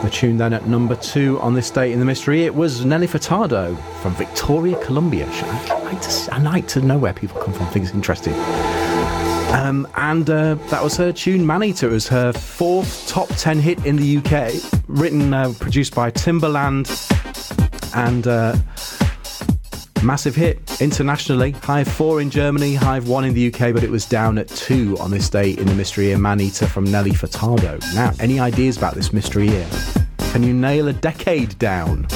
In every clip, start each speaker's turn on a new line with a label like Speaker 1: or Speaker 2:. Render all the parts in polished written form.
Speaker 1: The tune then at number 2 on this date in the mystery, it was Nelly Furtado from Victoria, Columbia. I like to know where people come from. I think it's interesting. That was her tune, Maneater. It was her 4th top 10 hit in the UK, produced by Timbaland, and massive hit internationally. High 4 in Germany, high 1 in the UK, but it was down at 2 on this date in the mystery year, Maneater from Nelly Furtado. Now, any ideas about this mystery year? Can you nail a decade down?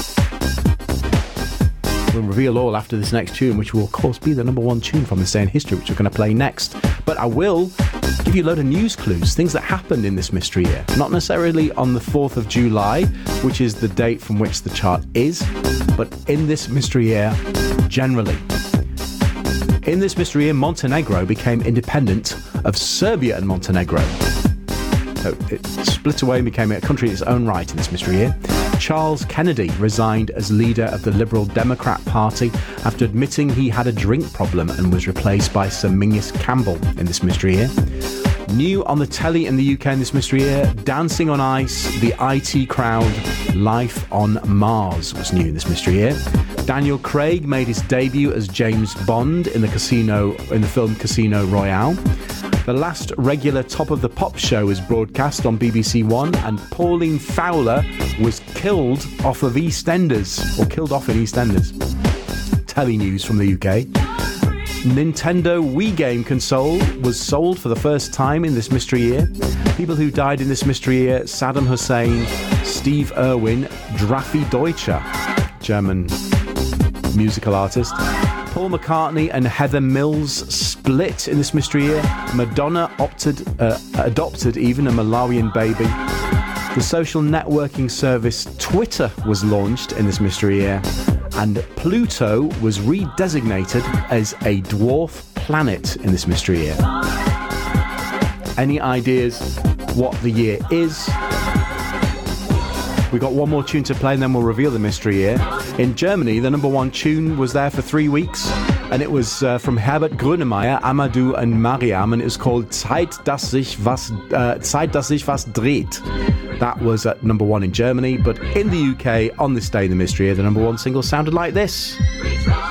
Speaker 1: We'll reveal all after this next tune, which will of course be the number 1 tune from this day in history, which we're going to play next. But I will give you a load of news clues, things that happened in this mystery year. Not necessarily on the 4th of July, which is the date from which the chart is, but in this mystery year generally. In this mystery year, Montenegro became independent of Serbia and Montenegro. So it split away and became a country in its own right in this mystery year. Charles Kennedy resigned as leader of the Liberal Democrat Party after admitting he had a drink problem and was replaced by Sir Mingus Campbell in this mystery year. New on the telly in the UK in this mystery year, Dancing on Ice, the IT Crowd, Life on Mars was new in this mystery year. Daniel Craig made his debut as James Bond in the film Casino Royale. The last regular Top of the Pops show was broadcast on BBC One, and Pauline Fowler was killed off in EastEnders. Telly news from the UK. Nintendo Wii game console was sold for the first time in this mystery year. People who died in this mystery year: Saddam Hussein, Steve Irwin, Draffy Deutscher, German musical artist. Paul McCartney and Heather Mills split in this mystery year. Madonna adopted even a Malawian baby. The social networking service Twitter was launched in this mystery year. And Pluto was redesignated as a dwarf planet in this mystery year. Any ideas what the year is? We got one more tune to play and then we'll reveal the mystery year. In Germany, the number 1 tune was there for 3 weeks, and it was from Herbert Grönemeyer, Amadou and Mariam, and it was called Zeit, dass sich was dreht. That was at number 1 in Germany, but in the UK, on this day in the mystery year, the number 1 single sounded like this.